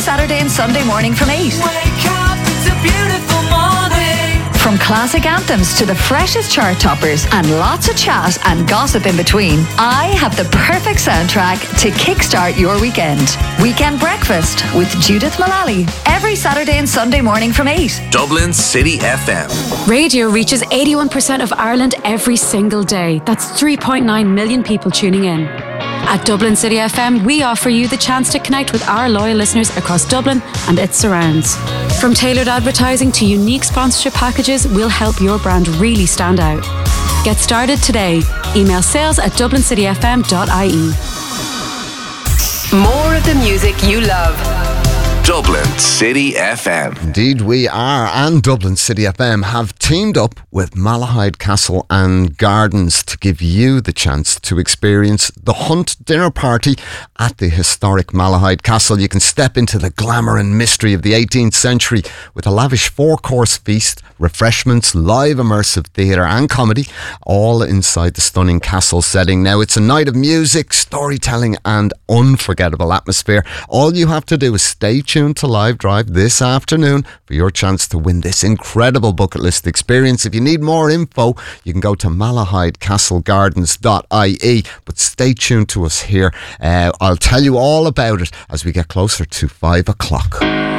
Saturday and Sunday morning from 8. Wake up, it's a beautiful morning. From classic anthems to the freshest chart toppers and lots of chat and gossip in between, I have the perfect soundtrack to kickstart your weekend. Weekend Breakfast with Judith Mullally. Every Saturday and Sunday morning from 8. Dublin City FM. Radio reaches 81% of Ireland every single day. That's 3.9 million people tuning in. At Dublin City FM, we offer you the chance to connect with our loyal listeners across Dublin and its surrounds. From tailored advertising to unique sponsorship packages, we'll help your brand really stand out. Get started today. Email sales@dublincityfm.ie. More of the music you love. Dublin City FM. Indeed we are, and Dublin City FM have teamed up with Malahide Castle and Gardens to give you the chance to experience the Hunt dinner party at the historic Malahide Castle. You can step into the glamour and mystery of the 18th century with a lavish 4-course feast, refreshments, live immersive theatre and comedy, all inside the stunning castle setting. Now, it's a night of music, storytelling and unforgettable atmosphere. All you have to do is stay tuned to Live Drive this afternoon for your chance to win this incredible bucket list experience. If you need more info, you can go to malahidecastlegardens.ie, but stay tuned to us here. I'll tell you all about it as we get closer to 5 o'clock.